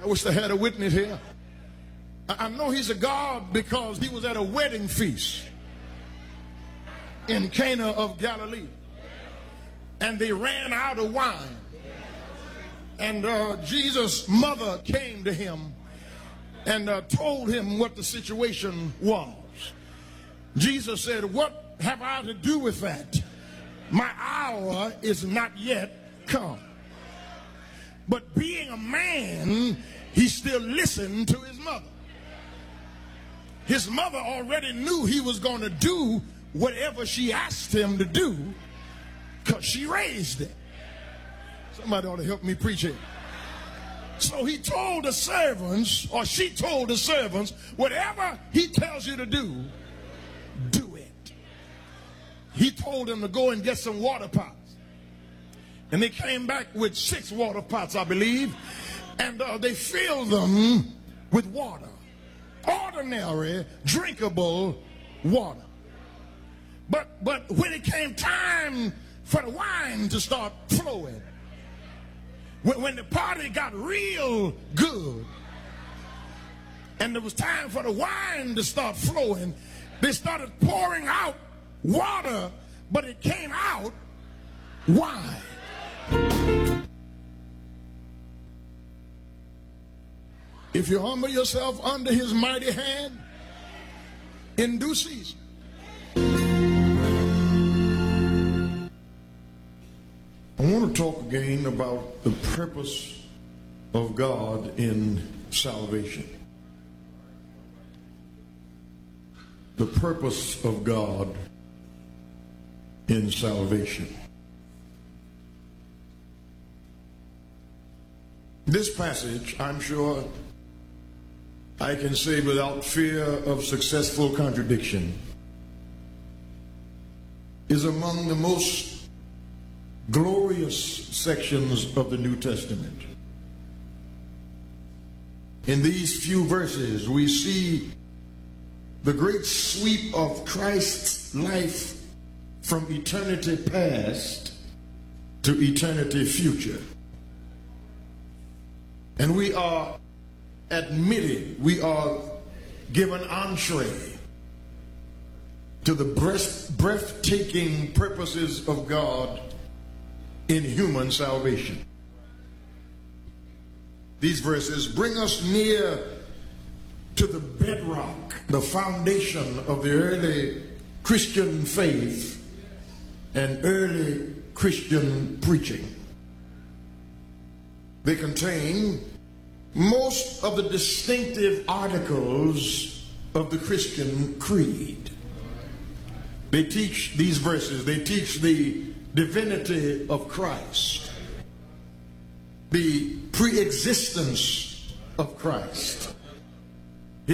I wish I had a witness here. I know he's a God because he was at a wedding feast in Cana of Galilee. And they ran out of wine. And Jesus' mother came to him and told him what the situation was. Jesus said, "What have I to do with that? My hour is not yet come." But being a man, he still listened to his mother. His mother already knew he was going to do whatever she asked him to do because she raised him. Somebody ought to help me preach it. So he told the servants, or she told the servants, whatever he tells you to do, do it. He told them to go and get some water pots. And they came back with 6 water pots, I believe. And they filled them with water. Ordinary, drinkable water. But when it came time for the wine to start flowing, when the party got real good, and there was time for the wine to start flowing, they started pouring out water, but it came out wine. If you humble yourself under his mighty hand in due season, I want to talk again about the purpose of God in salvation. The purpose of God in salvation. This passage, I'm sure I can say without fear of successful contradiction, is among the most glorious sections of the New Testament. In these few verses, we see the great sweep of Christ's life from eternity past to eternity future. And we are admitted, we are given entree to the breathtaking purposes of God in human salvation. These verses bring us near to the bedrock, the foundation of the early Christian faith and early Christian preaching. They contain most of the distinctive articles of the Christian creed. They teach these verses, they teach the divinity of Christ, the pre-existence of Christ,